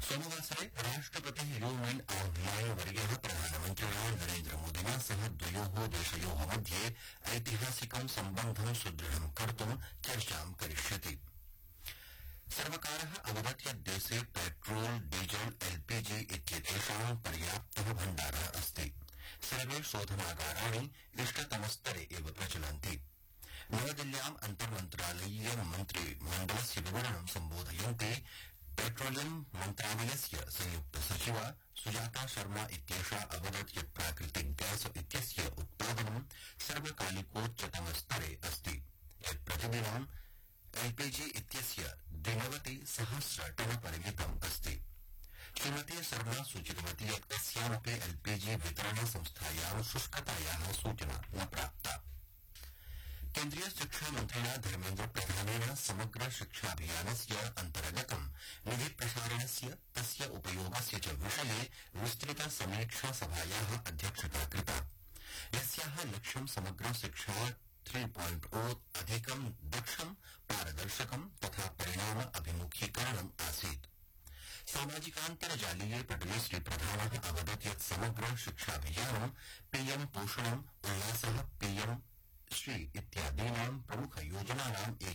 सोमवासरे राष्ट्रपतिः यूमिन् आङ्ग्लाय् वर्यः प्रधानमन्त्रिणा नरेन्द्रमोदिना सह द्वयोः देशयोः मध्ये ऐतिहासिकं सम्बन्धं सुदृढं कर्तुं चर्चां करिष्यति। सर्वकारः अवदत् यत् देशे पेट्रोल डीजल एलपीजी इत्येतेषां पर्याप्तः भण्डारः अस्ति। सर्वे शोधनागाराणि इष्टतमस्तरे एव प्रचलन्ति। नवदिल्ल्याम् अन्तर्मन्त्रालयीय मन्त्रिमण्डलस्य विवरणं सम्बोधयन्ती पेट्रोलियम मन्त्रालयस्य संयुक्त सचिवा सुजाता शर्मा इत्येषा अवदत् यत् प्राकृतिक गैस इत्यस्य उत्पादनं सर्वकालिकोच्चतम स्तरे अस्ति यत् प्रतिदिनं एलपीजी इत्यस्य 92,000 टन परिमितम् अस्ति। श्रीमती शर्मा सूचितवती यत् कस्यामपि एलपीजी वितरण संस्थायां शुष्कतायाः सूचना न प्राप्ता। केन्द्रीय शिक्षा मन्त्रिणा धर्मेन्द्र प्रधानेन समग्र शिक्षाभियानस्य अन्तर्गतं निधि प्रसारणस्य तस्य उपयोगस्य च विषये विस्तृत समीक्षा सभायाः अध्यक्षता कृता, यस्याः लक्ष्यं समग्र शिक्षा 3.0 अधिकं दक्षं पारदर्शकं तथा परिणाम अभिमुखीकरणम् आसीत्। सामाजिकान्तर्जालीये पटले श्री प्रधानः अवदत् यत् समग्र शिक्षाभियानं पीएम पोषणम् उल्लासः पीएम श्री इत्यादीनां प्रमुख योजनानाम् एक